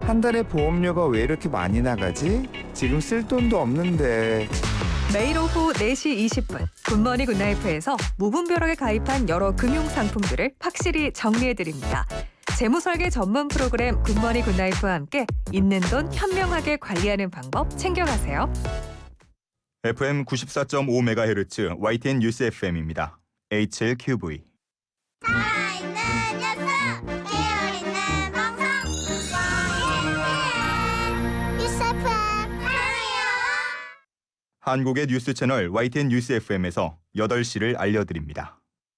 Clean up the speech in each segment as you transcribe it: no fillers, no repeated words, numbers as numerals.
한 달에 보험료가 왜 이렇게 많이 나가지? 지금 쓸 돈도 없는데. 매일 오후 4시 20분 굿모닝 굿나이프에서 무분별하게 가입한 여러 금융 상품들을 확실히 정리해드립니다. 재무설계 전문 프로그램 굿모닝 굿나이프와 함께 있는 돈 현명하게 관리하는 방법 챙겨가세요. FM 94.5MHz YTN 뉴스 FM입니다. HLQV. 살아있는 뉴스, 깨어있는 방송, YTN 뉴스 FM 사랑해요. 한국의 뉴스 채널 YTN 뉴스 FM에서 8시를 알려드립니다.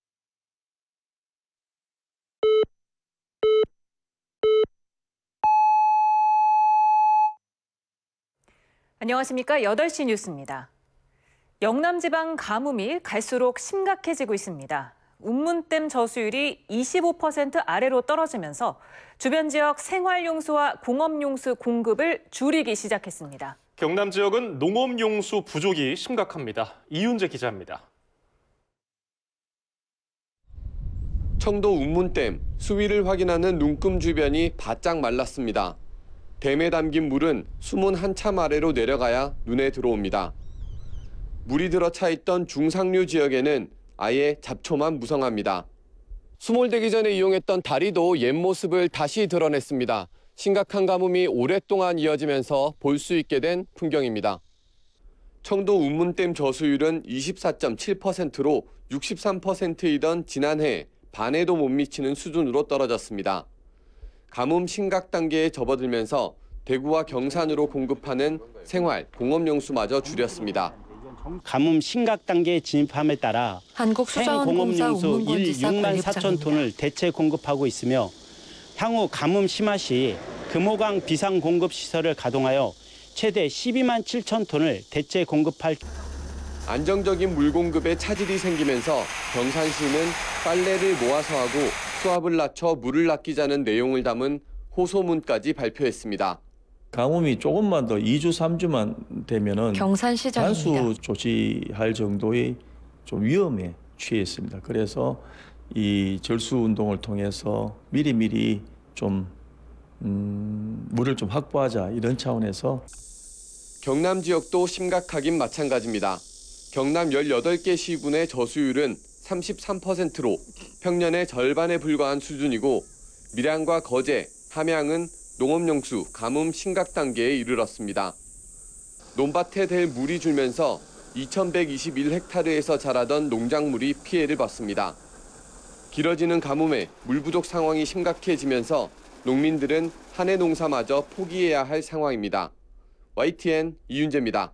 안녕하십니까. 8시 뉴스입니다. 영남지방 가뭄이 갈수록 심각해지고 있습니다. 운문댐 저수율이 25% 아래로 떨어지면서 주변 지역 생활용수와 공업용수 공급을 줄이기 시작했습니다. 경남 지역은 농업용수 부족이 심각합니다. 이윤재 기자입니다. 청도 운문댐 수위를 확인하는 눈금 주변이 바짝 말랐습니다. 댐에 담긴 물은 수문 한참 아래로 내려가야 눈에 들어옵니다. 물이 들어차 있던 중상류 지역에는 아예 잡초만 무성합니다. 수몰되기 전에 이용했던 다리도 옛 모습을 다시 드러냈습니다. 심각한 가뭄이 오랫동안 이어지면서 볼 수 있게 된 풍경입니다. 청도 운문댐 저수율은 24.7%로 63%이던 지난해 반에도 못 미치는 수준으로 떨어졌습니다. 가뭄 심각 단계에 접어들면서 대구와 경산으로 공급하는 생활, 공업용수마저 줄였습니다. 가뭄 심각 단계에 진입함에 따라 한국수자원공사 생공업용수 운문건지사 6만 4천 톤을 대체 공급하고 있으며 향후 가뭄 심화 시 금호강 비상 공급 시설을 가동하여 최대 12만 7천 톤을 대체 공급할. 안정적인 물 공급에 차질이 생기면서 경산시는 빨래를 모아서 하고 수압을 낮춰 물을 아끼자는 내용을 담은 호소문까지 발표했습니다. 가뭄이 조금만 더 2주, 3주만 되면은 경산시장입니다. 단수 조치할 정도의 좀 위험에 취했습니다. 그래서 이 절수 운동을 통해서 미리미리 좀 물을 좀 확보하자 이런 차원에서. 경남 지역도 심각하긴 마찬가지입니다. 경남 18개 시군의 저수율은 33%로 평년의 절반에 불과한 수준이고 밀양과 거제, 함양은 농업용수 가뭄 심각 단계에 이르렀습니다. 논밭에 댈 물이 줄면서 2121헥타르에서 자라던 농작물이 피해를 봤습니다. 길어지는 가뭄에 물 부족 상황이 심각해지면서 농민들은 한 해 농사마저 포기해야 할 상황입니다. YTN 이윤재입니다.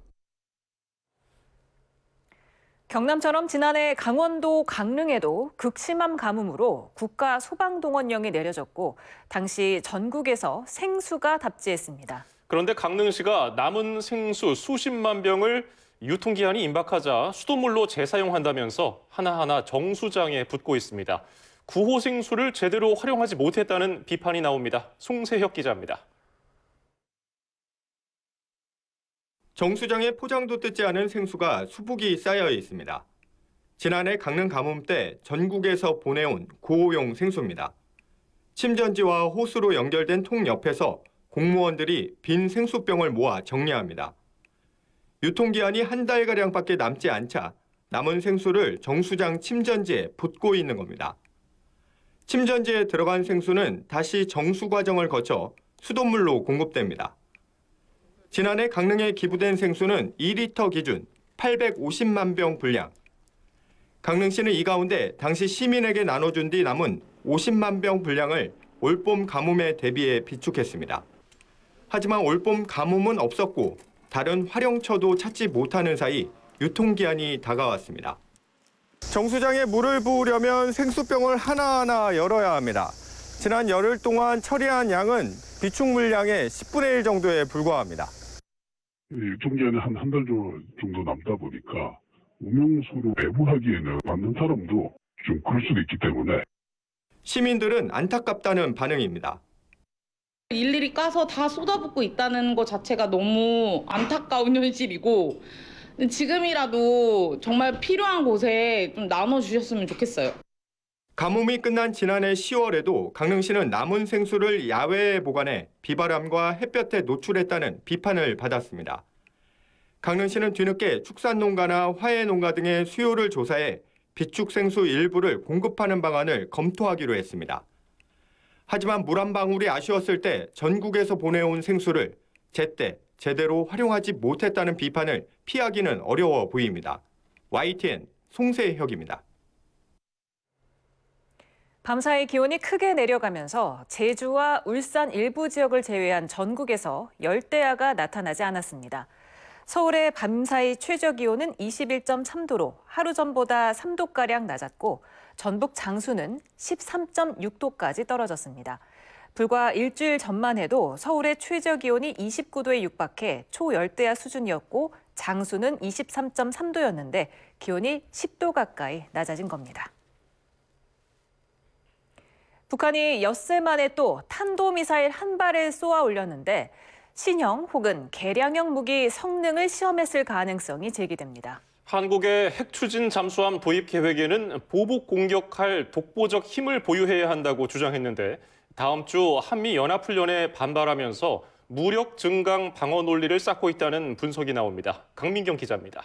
경남처럼 지난해 강원도 강릉에도 극심한 가뭄으로 국가 소방동원령이 내려졌고 당시 전국에서 생수가 답지했습니다. 그런데 강릉시가 남은 생수 수십만 병을 유통기한이 임박하자 수돗물로 재사용한다면서 하나하나 정수장에 붓고 있습니다. 구호 생수를 제대로 활용하지 못했다는 비판이 나옵니다. 송세혁 기자입니다. 정수장에 포장도 뜯지 않은 생수가 수북이 쌓여 있습니다. 지난해 강릉 가뭄 때 전국에서 보내온 구호용 생수입니다. 침전지와 호스로 연결된 통 옆에서 공무원들이 빈 생수병을 모아 정리합니다. 유통기한이 한 달가량밖에 남지 않자 남은 생수를 정수장 침전지에 붓고 있는 겁니다. 침전지에 들어간 생수는 다시 정수 과정을 거쳐 수돗물로 공급됩니다. 지난해 강릉에 기부된 생수는 2리터 기준 850만 병 분량. 강릉시는 이 가운데 당시 시민에게 나눠준 뒤 남은 50만 병 분량을 올봄 가뭄에 대비해 비축했습니다. 하지만 올봄 가뭄은 없었고 다른 활용처도 찾지 못하는 사이 유통기한이 다가왔습니다. 정수장에 물을 부으려면 생수병을 하나하나 열어야 합니다. 지난 열흘 동안 처리한 양은 비축 물량의 10분의 1 정도에 불과합니다. 유통기한이 한 달 정도 남다 보니까 음용수로 배부하기에는 받는 사람도 좀 그럴 수도 있기 때문에. 시민들은 안타깝다는 반응입니다. 일일이 까서 다 쏟아붓고 있다는 것 자체가 너무 안타까운 현실이고 지금이라도 정말 필요한 곳에 좀 나눠주셨으면 좋겠어요. 가뭄이 끝난 지난해 10월에도 강릉시는 남은 생수를 야외에 보관해 비바람과 햇볕에 노출했다는 비판을 받았습니다. 강릉시는 뒤늦게 축산농가나 화훼농가 등의 수요를 조사해 비축생수 일부를 공급하는 방안을 검토하기로 했습니다. 하지만 물 한 방울이 아쉬웠을 때 전국에서 보내온 생수를 제때 제대로 활용하지 못했다는 비판을 피하기는 어려워 보입니다. YTN 송세혁입니다. 밤사이 기온이 크게 내려가면서 제주와 울산 일부 지역을 제외한 전국에서 열대야가 나타나지 않았습니다. 서울의 밤사이 최저 기온은 21.3도로 하루 전보다 3도가량 낮았고 전북 장수는 13.6도까지 떨어졌습니다. 불과 일주일 전만 해도 서울의 최저 기온이 29도에 육박해 초열대야 수준이었고 장수는 23.3도였는데 기온이 10도 가까이 낮아진 겁니다. 북한이 엿새 만에 또 탄도미사일 한 발을 쏘아 올렸는데 신형 혹은 개량형 무기 성능을 시험했을 가능성이 제기됩니다. 한국의 핵추진 잠수함 도입 계획에는 보복 공격할 독보적 힘을 보유해야 한다고 주장했는데 다음 주 한미연합훈련에 반발하면서 무력 증강 방어 논리를 쌓고 있다는 분석이 나옵니다. 강민경 기자입니다.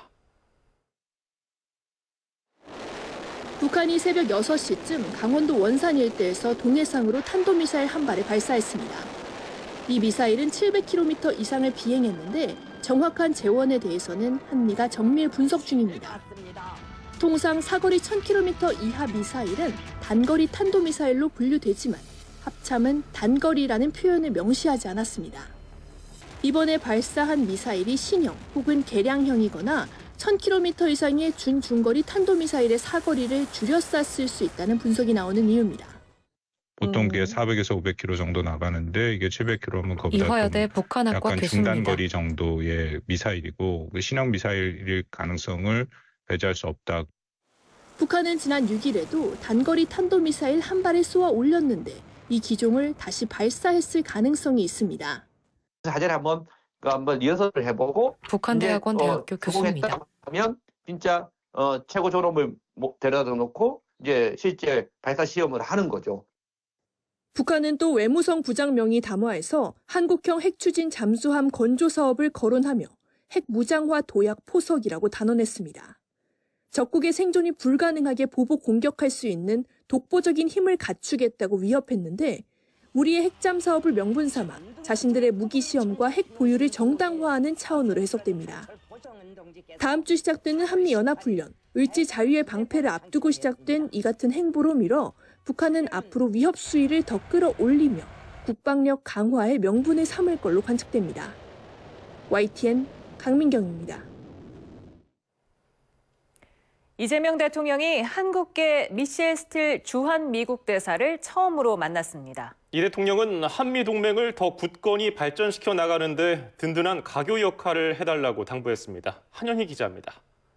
북한이 새벽 6시쯤 강원도 원산 일대에서 동해상으로 탄도미사일 한 발을 발사했습니다. 이 미사일은 700km 이상을 비행했는데 정확한 재원에 대해서는 한미가 정밀 분석 중입니다. 통상 사거리 1000km 이하 미사일은 단거리 탄도미사일로 분류되지만 합참은 단거리라는 표현을 명시하지 않았습니다. 이번에 발사한 미사일이 신형 혹은 개량형이거나 1000km 이상의 준중거리 탄도미사일의 사거리를 줄여 쐈을 수 있다는 분석이 나오는 이유입니다. 보통 그게 400에서 500km 정도 나가는데 이게 700km면 그보다 이화여대 북한학과 약간 교수입니다. 중단거리 정도의 미사일이고 신형 미사일일 가능성을 배제할 수 없다. 북한은 지난 6일에도 단거리 탄도미사일 한 발을 쏘아 올렸는데 이 기종을 다시 발사했을 가능성이 있습니다. 사전에 한번 리허설을 해보고 북한대학원 대학교 교수입니다. 하면 진짜 최고 졸업을 데려다 놓고 이제 실제 발사 시험을 하는 거죠. 북한은 또 외무성 부장명의 담화에서 한국형 핵추진 잠수함 건조 사업을 거론하며 핵 무장화 도약 포석이라고 단언했습니다. 적국의 생존이 불가능하게 보복 공격할 수 있는 독보적인 힘을 갖추겠다고 위협했는데 우리의 핵잠 사업을 명분 삼아 자신들의 무기 시험과 핵 보유를 정당화하는 차원으로 해석됩니다. 다음 주 시작되는 한미연합훈련, 을지 자유의 방패를 앞두고 시작된 이 같은 행보로 미뤄 북한은 앞으로 위협 수위를 더 끌어올리며 국방력 강화의 명분을 삼을 걸로 관측됩니다. YTN 강민경입니다. 이재명 대통령이 한국계 미셸 스틸 주한 미국 대사를 처음으로 만났습니다. 이 대통령은 한미동맹을 더 굳건히 발전시켜 나가는데 든든한 가교 역할을 해달라고 당부했습니다. 한현희 기자입니다.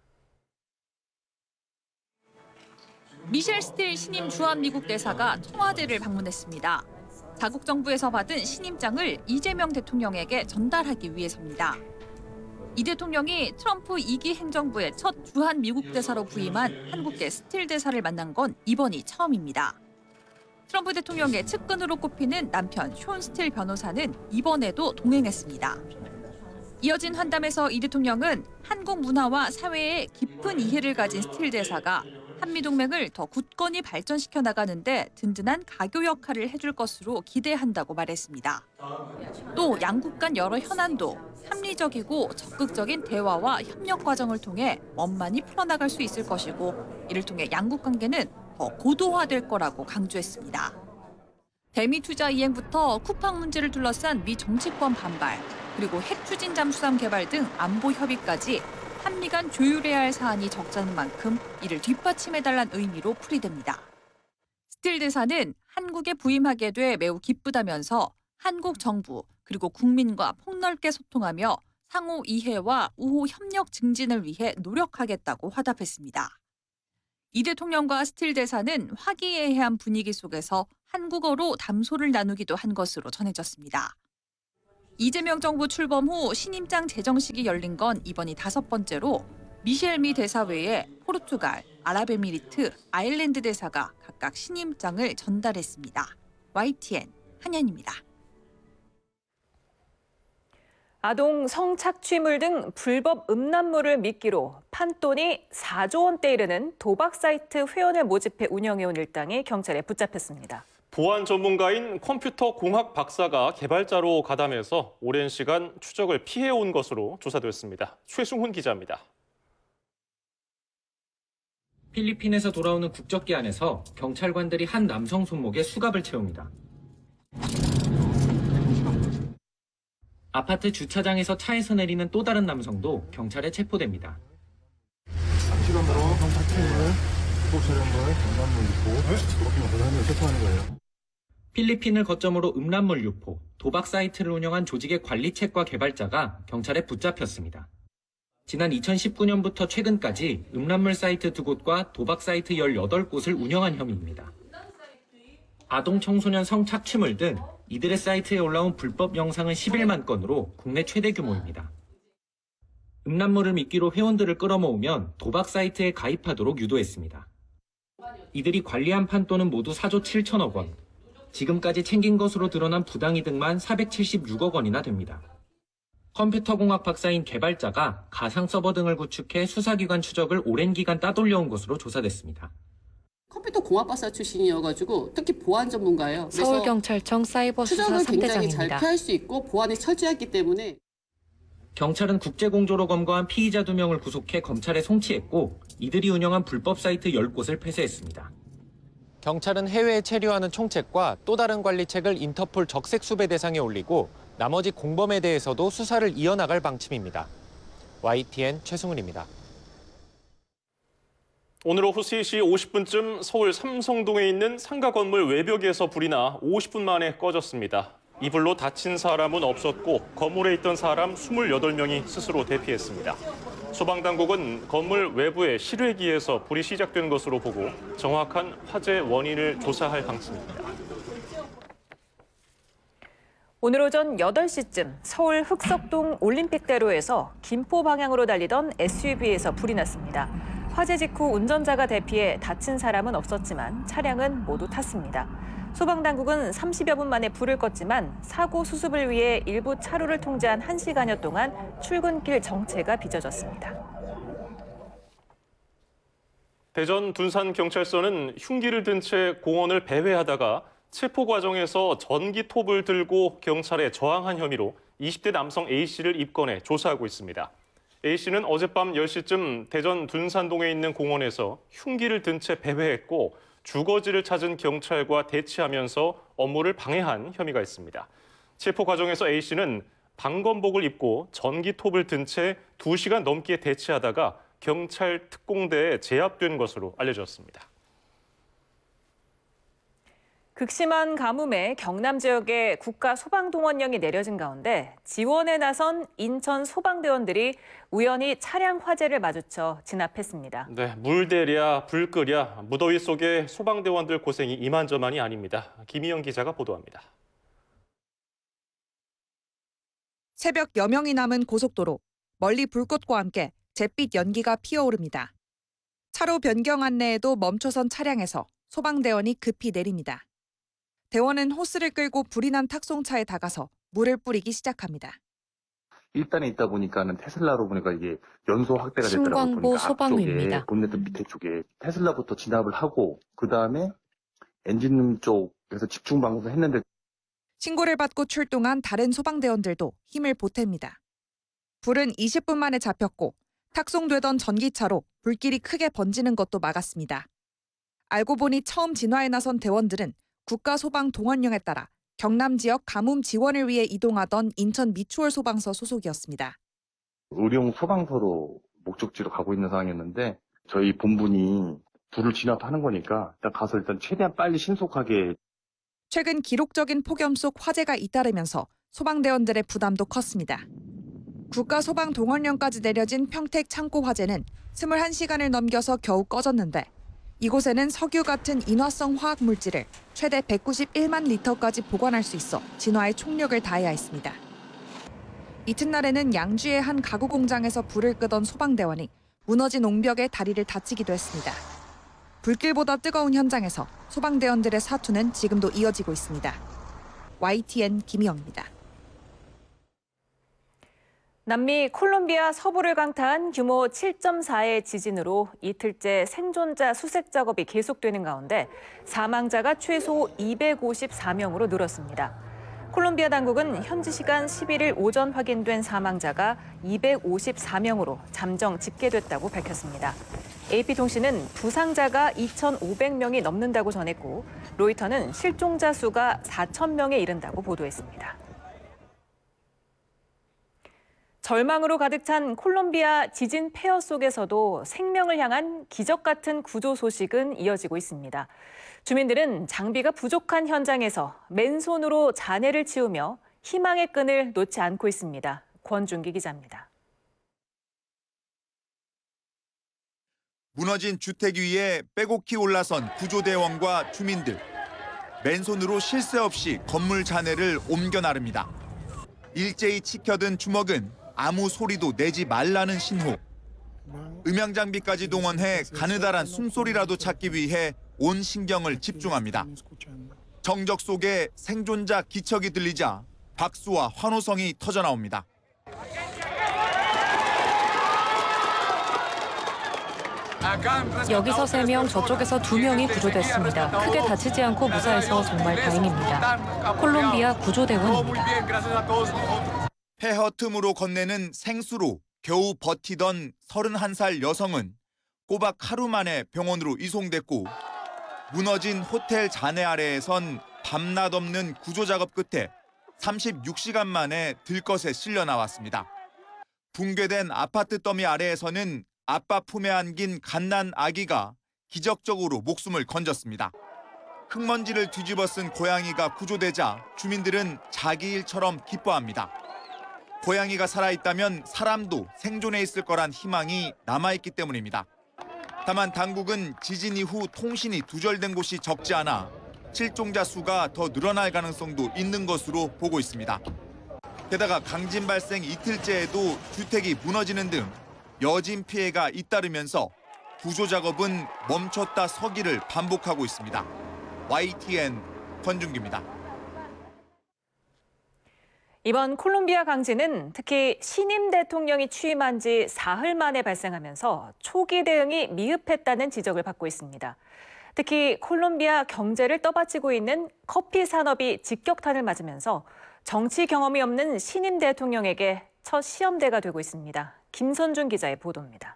미셸 스틸 신임 주한 미국 대사가 청와대를 방문했습니다. 자국 정부에서 받은 신임장을 이재명 대통령에게 전달하기 위해서입니다. 이 대통령이 트럼프 2기 행정부의 첫 주한 미국 대사로 부임한 한국계 스틸 대사를 만난 건 이번이 처음입니다. 트럼프 대통령의 측근으로 꼽히는 남편 숀 스틸 변호사는 이번에도 동행했습니다. 이어진 환담에서 이 대통령은 한국 문화와 사회에 깊은 이해를 가진 스틸 대사가 한미동맹을 더 굳건히 발전시켜 나가는데 든든한 가교 역할을 해줄 것으로 기대한다고 말했습니다. 또 양국 간 여러 현안도 합리적이고 적극적인 대화와 협력 과정을 통해 원만히 풀어나갈 수 있을 것이고 이를 통해 양국 관계는 더 고도화될 거라고 강조했습니다. 대미 투자 이행부터 쿠팡 문제를 둘러싼 미 정치권 반발, 그리고 핵 추진 잠수함 개발 등 안보 협의까지 한미 간 조율해야 할 사안이 적잖은 만큼 이를 뒷받침해달라는 의미로 풀이됩니다. 스틸 대사는 한국에 부임하게 돼 매우 기쁘다면서 한국 정부 그리고 국민과 폭넓게 소통하며 상호 이해와 우호 협력 증진을 위해 노력하겠다고 화답했습니다. 이 대통령과 스틸 대사는 화기애애한 분위기 속에서 한국어로 담소를 나누기도 한 것으로 전해졌습니다. 이재명 정부 출범 후 신임장 제정식이 열린 건 이번이 5번째로 미셸 미 대사 외에 포르투갈, 아랍에미리트, 아일랜드 대사가 각각 신임장을 전달했습니다. YTN 한현입니다. 아동 성착취물 등 불법 음란물을 미끼로 판돈이 4조 원대에 이르는 도박 사이트 회원을 모집해 운영해온 일당이 경찰에 붙잡혔습니다. 보안 전문가인 컴퓨터 공학 박사가 개발자로 가담해서 오랜 시간 추적을 피해온 것으로 조사됐습니다. 최승훈 기자입니다. 필리핀에서 돌아오는 국적기 안에서 경찰관들이 한 남성 손목에 수갑을 채웁니다. 아파트 주차장에서 차에서 내리는 또 다른 남성도 경찰에 체포됩니다. 시간으로 경찰팀을 도박차량물, 음란물 유포, 도박행위 권한을 체포하는 거예요. 필리핀을 거점으로 음란물 유포, 도박 사이트를 운영한 조직의 관리책과 개발자가 경찰에 붙잡혔습니다. 지난 2019년부터 최근까지 음란물 사이트 2곳과 도박 사이트 18곳을 운영한 혐의입니다. 아동 청소년 성착취물 등 이들의 사이트에 올라온 불법 영상은 11만 건으로 국내 최대 규모입니다. 음란물을 미끼로 회원들을 끌어모으면 도박 사이트에 가입하도록 유도했습니다. 이들이 관리한 판돈은 모두 4조 7천억 원, 지금까지 챙긴 것으로 드러난 부당이득만 476억 원이나 됩니다. 컴퓨터공학 박사인 개발자가 가상 서버 등을 구축해 수사기관 추적을 오랜 기간 따돌려온 것으로 조사됐습니다. 컴퓨터 공학 박사 출신이어가지고 특히 보안 전문가예요. 서울경찰청 사이버 수사 추적을 굉장히 3대장입니다. 잘 피할 수 있고 보안이 철저했기 때문에 경찰은 국제공조로 검거한 피의자 2명을 구속해 검찰에 송치했고 이들이 운영한 불법 사이트 10곳을 폐쇄했습니다. 경찰은 해외에 체류하는 총책과 또 다른 관리책을 인터폴 적색 수배 대상에 올리고 나머지 공범에 대해서도 수사를 이어나갈 방침입니다. YTN 최승훈입니다. 오늘 오후 3시 50분쯤 서울 삼성동에 있는 상가 건물 외벽에서 불이 나 50분 만에 꺼졌습니다. 이 불로 다친 사람은 없었고 건물에 있던 사람 28명이 스스로 대피했습니다. 소방당국은 건물 외부의 실외기에서 불이 시작된 것으로 보고 정확한 화재 원인을 조사할 방침입니다. 오늘 오전 8시쯤 서울 흑석동 올림픽대로에서 김포 방향으로 달리던 SUV에서 불이 났습니다. 화재 직후 운전자가 대피해 다친 사람은 없었지만 차량은 모두 탔습니다. 소방당국은 30여 분 만에 불을 껐지만 사고 수습을 위해 일부 차로를 통제한 1시간여 동안 출근길 정체가 빚어졌습니다. 대전 둔산경찰서는 흉기를 든 채 공원을 배회하다가 체포 과정에서 전기톱을 들고 경찰에 저항한 혐의로 20대 남성 A씨를 입건해 조사하고 있습니다. A씨는 어젯밤 10시쯤 대전 둔산동에 있는 공원에서 흉기를 든 채 배회했고 주거지를 찾은 경찰과 대치하면서 업무를 방해한 혐의가 있습니다. 체포 과정에서 A씨는 방검복을 입고 전기톱을 든 채 2시간 넘게 대치하다가 경찰 특공대에 제압된 것으로 알려졌습니다. 극심한 가뭄에 경남 지역에 국가 소방동원령이 내려진 가운데 지원에 나선 인천 소방대원들이 우연히 차량 화재를 마주쳐 진압했습니다. 네, 물 대랴, 불 끄랴, 무더위 속에 소방대원들 고생이 이만저만이 아닙니다. 김희영 기자가 보도합니다. 새벽 여명이 남은 고속도로, 멀리 불꽃과 함께 잿빛 연기가 피어오릅니다. 차로 변경 안내에도 멈춰선 차량에서 소방대원이 급히 내립니다. 대원은 호스를 끌고 불이 난 탁송차에 다가서 물을 뿌리기 시작합니다. 1단에 있다 보니까는 테슬라로 보니까 이게 연소 확대가 됐더라고요. 신광보 소방위입니다. 앞쪽에 본네트 밑에 쪽에 테슬라부터 진압을 하고 그 다음에 엔진룸 쪽에서 집중 방송을 했는데 신고를 받고 출동한 다른 소방대원들도 힘을 보탭니다. 불은 20분 만에 잡혔고 탁송되던 전기차로 불길이 크게 번지는 것도 막았습니다. 알고 보니 처음 진화에 나선 대원들은 국가소방동원령에 따라 경남 지역 가뭄 지원을 위해 이동하던 인천 미추홀 소방서 소속이었습니다. 의료용 소방서로 목적지로 가고 있는 상황이었는데 저희 본분이 불을 진압하는 거니까 일단 가서 일단 최대한 빨리 신속하게. 최근 기록적인 폭염 속 화재가 잇따르면서 소방대원들의 부담도 컸습니다. 국가소방동원령까지 내려진 평택 창고 화재는 21시간을 넘겨서 겨우 꺼졌는데 이곳에는 석유 같은 인화성 화학 물질을 최대 191만 리터까지 보관할 수 있어 진화에 총력을 다해야 했습니다. 이튿날에는 양주의 한 가구 공장에서 불을 끄던 소방대원이 무너진 옹벽에 다리를 다치기도 했습니다. 불길보다 뜨거운 현장에서 소방대원들의 사투는 지금도 이어지고 있습니다. YTN 김희영입니다. 남미 콜롬비아 서부를 강타한 규모 7.4의 지진으로 이틀째 생존자 수색 작업이 계속되는 가운데 사망자가 최소 254명으로 늘었습니다. 콜롬비아 당국은 현지 시간 11일 오전 확인된 사망자가 254명으로 잠정 집계됐다고 밝혔습니다. AP통신은 부상자가 2,500명이 넘는다고 전했고 로이터는 실종자 수가 4,000명에 이른다고 보도했습니다. 절망으로 가득 찬 콜롬비아 지진 폐허 속에서도 생명을 향한 기적 같은 구조 소식은 이어지고 있습니다. 주민들은 장비가 부족한 현장에서 맨손으로 잔해를 치우며 희망의 끈을 놓지 않고 있습니다. 권준기 기자입니다. 무너진 주택 위에 빼곡히 올라선 구조대원과 주민들. 맨손으로 쉴 새 없이 건물 잔해를 옮겨 나릅니다. 일제히 치켜든 주먹은 아무 소리도 내지 말라는 신호. 음향장비까지 동원해 가느다란 숨소리라도 찾기 위해 온 신경을 집중합니다. 정적 속에 생존자 기척이 들리자 박수와 환호성이 터져나옵니다. 여기서 3명, 저쪽에서 2명이 구조됐습니다. 크게 다치지 않고 무사해서 정말 다행입니다. 콜롬비아 구조대원입니다. 폐허 틈으로 건네는 생수로 겨우 버티던 31살 여성은 꼬박 하루 만에 병원으로 이송됐고 무너진 호텔 잔해 아래에선 밤낮 없는 구조작업 끝에 36시간 만에 들것에 실려 나왔습니다. 붕괴된 아파트 더미 아래에서는 아빠 품에 안긴 갓난 아기가 기적적으로 목숨을 건졌습니다. 흙먼지를 뒤집어 쓴 고양이가 구조되자 주민들은 자기 일처럼 기뻐합니다. 고양이가 살아있다면 사람도 생존해 있을 거란 희망이 남아있기 때문입니다. 다만 당국은 지진 이후 통신이 두절된 곳이 적지 않아 실종자 수가 더 늘어날 가능성도 있는 것으로 보고 있습니다. 게다가 강진 발생 이틀째에도 주택이 무너지는 등 여진 피해가 잇따르면서 구조 작업은 멈췄다 서기를 반복하고 있습니다. YTN 권준기입니다. 이번 콜롬비아 강진은 특히 신임 대통령이 취임한 지 사흘 만에 발생하면서 초기 대응이 미흡했다는 지적을 받고 있습니다. 특히 콜롬비아 경제를 떠받치고 있는 커피 산업이 직격탄을 맞으면서 정치 경험이 없는 신임 대통령에게 첫 시험대가 되고 있습니다. 김선준 기자의 보도입니다.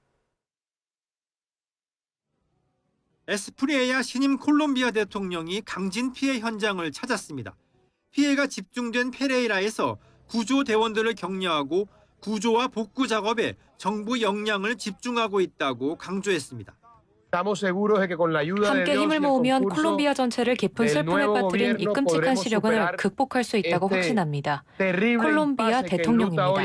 에스프리에야 신임 콜롬비아 대통령이 강진 피해 현장을 찾았습니다. 피해가 집중된 페레이라에서 구조대원들을 격려하고 구조와 복구 작업에 정부 역량을 집중하고 있다고 강조했습니다. 함께 힘을 모으면 콜롬비아 전체를 깊은 슬픔에 빠뜨린 이 끔찍한 시련을 극복할 수 있다고 확신합니다. 콜롬비아 대통령입니다.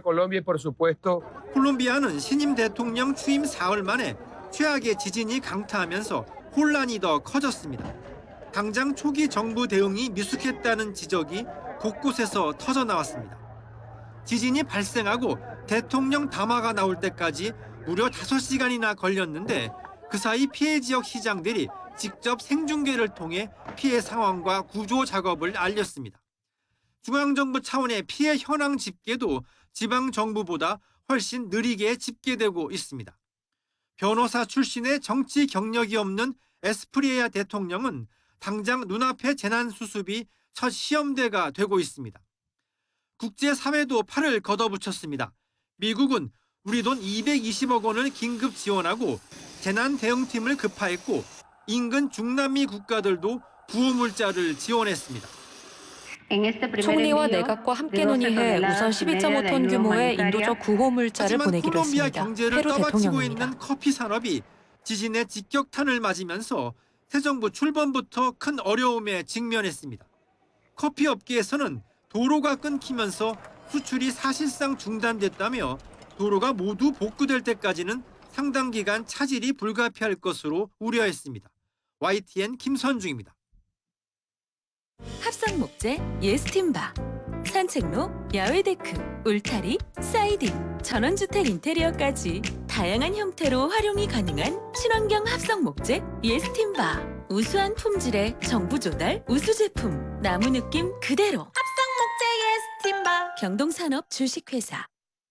콜롬비아는 신임 대통령 취임 4월 만에 최악의 지진이 강타하면서 혼란이 더 커졌습니다. 당장 초기 정부 대응이 미숙했다는 지적이 곳곳에서 터져나왔습니다. 지진이 발생하고 대통령 담화가 나올 때까지 무려 5시간이나 걸렸는데 그 사이 피해 지역 시장들이 직접 생중계를 통해 피해 상황과 구조 작업을 알렸습니다. 중앙정부 차원의 피해 현황 집계도 지방정부보다 훨씬 느리게 집계되고 있습니다. 변호사 출신의 정치 경력이 없는 에스프리에야 대통령은 당장 눈앞의 재난 수습이 첫 시험대가 되고 있습니다. 국제사회도 팔을 걷어붙였습니다. 미국은 우리 돈 220억 원을 긴급 지원하고 재난 대응팀을 급파했고 인근 중남미 국가들도 구호물자를 지원했습니다. 총리와 내각과 함께 논의해 우선 12.5톤 규모의 인도적 구호물자를 보내기로 했습니다. 콜롬비아 경제를 페루 떠받치고 대통령입니다. 있는 커피 산업이 지진의 직격탄을 맞으면서 새 정부 출범부터 큰 어려움에 직면했습니다. 커피 업계에서는 도로가 끊기면서 수출이 사실상 중단됐다며 도로가 모두 복구될 때까지는 상당 기간 차질이 불가피할 것으로 우려했습니다. YTN 김선중입니다. 합성 목재 예스틴바 산책로, 야외 데크, 울타리, 사이딩, 전원주택 인테리어까지 다양한 형태로 활용이 가능한 친환경 합성 목재 예스팀바. 우수한 품질의 정부 조달 우수 제품. 나무 느낌 그대로. 합성 목재 예스팀바. 경동산업 주식회사.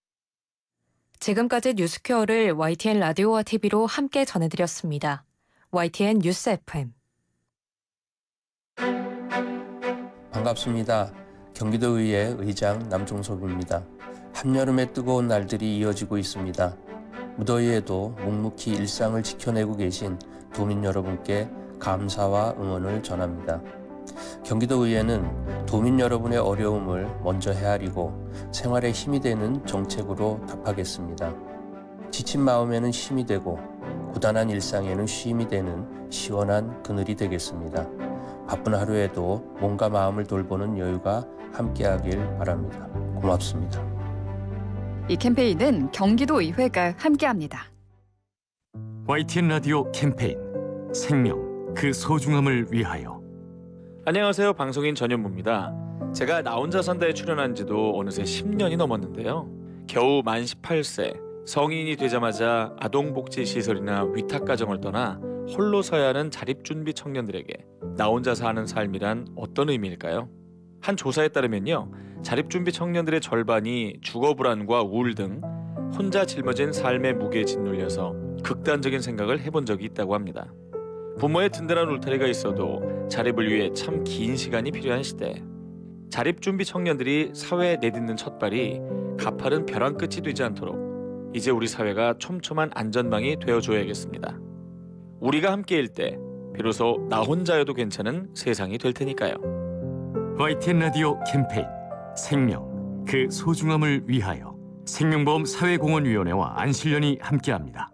지금까지 뉴스큐어를 YTN 라디오와 TV로 함께 전해드렸습니다. YTN 뉴스 FM. 반갑습니다. 경기도의회 의장 남종섭입니다. 한여름의 뜨거운 날들이 이어지고 있습니다. 무더위에도 묵묵히 일상을 지켜내고 계신 도민 여러분께 감사와 응원을 전합니다. 경기도의회는 도민 여러분의 어려움을 먼저 헤아리고 생활에 힘이 되는 정책으로 답하겠습니다. 지친 마음에는 힘이 되고 고단한 일상에는 쉼이 되는 시원한 그늘이 되겠습니다. 바쁜 하루에도 몸과 마음을 돌보는 여유가 함께하길 바랍니다. 고맙습니다. 이 캠페인은 경기도의회가 함께합니다. YTN 라디오 캠페인 생명, 그 소중함을 위하여. 안녕하세요. 방송인 전현무입니다. 제가 나 혼자 산다에 출연한 지도 어느새 10년이 넘었는데요. 겨우 만 18세, 성인이 되자마자 아동복지시설이나 위탁가정을 떠나 홀로 서야 하는 자립준비 청년들에게 나 혼자 사는 삶이란 어떤 의미일까요? 한 조사에 따르면요, 자립준비 청년들의 절반이 주거불안과 우울 등 혼자 짊어진 삶의 무게에 짓눌려서 극단적인 생각을 해본 적이 있다고 합니다. 부모의 든든한 울타리가 있어도 자립을 위해 참 긴 시간이 필요한 시대. 자립준비 청년들이 사회에 내딛는 첫발이 가파른 벼랑 끝이 되지 않도록 이제 우리 사회가 촘촘한 안전망이 되어줘야겠습니다. 우리가 함께일 때 비로소 나 혼자여도 괜찮은 세상이 될 테니까요. YTN 라디오 캠페인 생명, 그 소중함을 위하여. 생명보험 사회공헌위원회와 안실련이 함께합니다.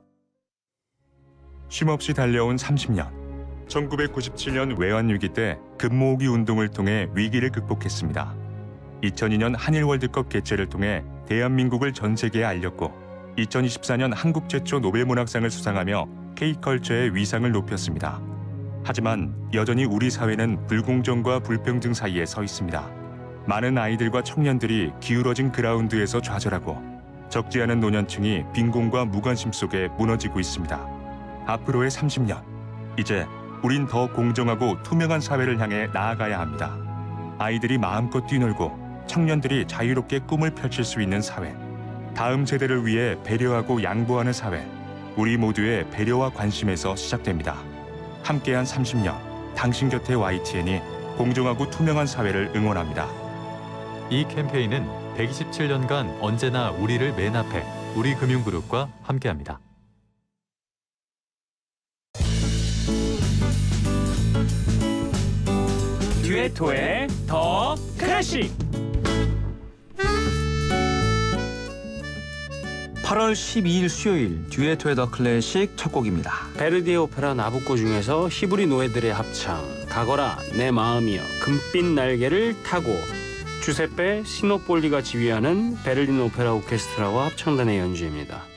쉼없이 달려온 30년. 1997년 외환위기 때 금모으기 운동을 통해 위기를 극복했습니다. 2002년 한일 월드컵 개최를 통해 대한민국을 전 세계에 알렸고 2024년 한국 최초 노벨문학상을 수상하며 K컬처의 위상을 높였습니다. 하지만 여전히 우리 사회는 불공정과 불평등 사이에 서 있습니다. 많은 아이들과 청년들이 기울어진 그라운드에서 좌절하고 적지 않은 노년층이 빈곤과 무관심 속에 무너지고 있습니다. 앞으로의 30년, 이제 우린 더 공정하고 투명한 사회를 향해 나아가야 합니다. 아이들이 마음껏 뛰놀고 청년들이 자유롭게 꿈을 펼칠 수 있는 사회, 다음 세대를 위해 배려하고 양보하는 사회, 우리 모두의 배려와 관심에서 시작됩니다. 함께한 30년, 당신 곁에 YTN이 공정하고 투명한 사회를 응원합니다. 이 캠페인은 127년간 언제나 우리를 맨 앞에 우리금융그룹과 함께합니다. 듀에토의 더 클래식. 8월 12일 수요일 듀에토의 더 클래식 첫 곡입니다. 베르디의 오페라 나부코 중에서 히브리 노예들의 합창 가거라 내 마음이여 금빛 날개를 타고, 주세페 시노폴리가 지휘하는 베를린 오페라 오케스트라와 합창단의 연주입니다.